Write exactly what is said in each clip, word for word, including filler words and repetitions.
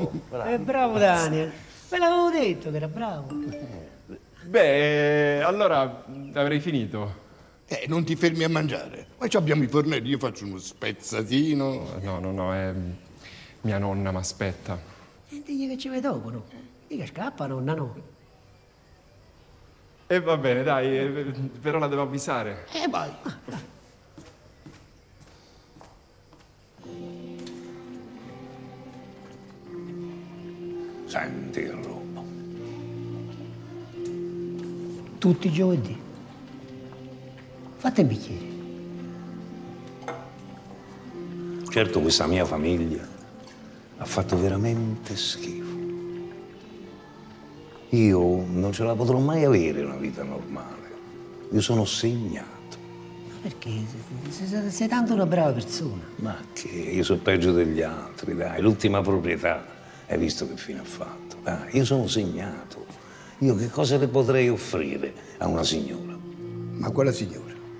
bravo. È bravo Daniel. Ve l'avevo detto che era bravo. Beh, allora avrei finito. Eh, non ti fermi a mangiare. Ma ci abbiamo i fornelli, io faccio uno spezzatino. No, no, no, è... mia nonna mi aspetta. E digli che ci vai dopo, no? Dica scappa, nonna, no. E va bene, dai, eh, però la devo avvisare. Eh, vai. Senti che roba. Tutti i giovedì. Fate un bicchiere. Certo, questa mia famiglia ha fatto veramente schifo. Io non ce la potrò mai avere una vita normale. Io sono segnato. Perché? Sei, sei- sei tanto una brava persona. Ma che? Io sono peggio degli altri, dai. L'ultima proprietà, hai visto che fine ha fatto? Dai, io sono segnato. Io che cosa le potrei offrire a una signora? Ma quella signora?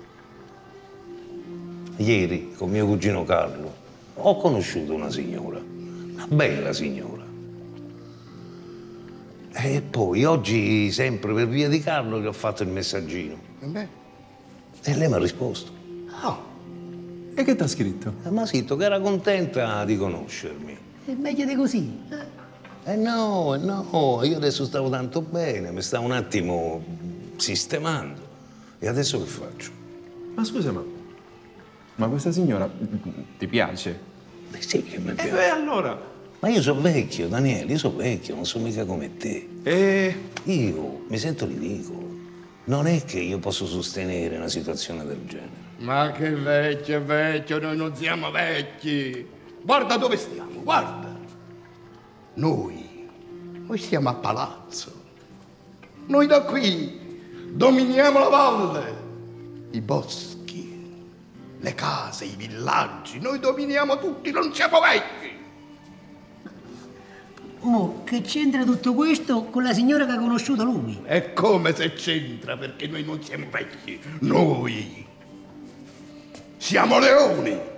Ieri, con mio cugino Carlo, ho conosciuto una signora, una bella signora. E poi, oggi, sempre per via di Carlo, gli ho fatto il messaggino. E beh? E lei mi ha risposto. Oh, E che t'ha scritto? E mi ha scritto che era contenta di conoscermi. È meglio di così. eh? Eh no, eh no, io adesso stavo tanto bene, mi stavo un attimo sistemando. E adesso che faccio? Ma scusa, ma... ma questa signora ti piace? Eh sì, che mi E piace. beh, allora... Ma io sono vecchio, Daniele, io sono vecchio, non sono mica come te. E... Io mi sento ridicolo. Non è che io posso sostenere una situazione del genere. ma che vecchio, vecchio, noi non siamo vecchi. Guarda dove stiamo, guarda. Noi, noi stiamo a palazzo. Noi da qui dominiamo la valle, i boschi, le case, i villaggi. Noi dominiamo tutti, non siamo vecchi. Mo, che c'entra tutto questo con la signora che ha conosciuto lui? È come se c'entra, perché noi non siamo vecchi. Noi siamo leoni.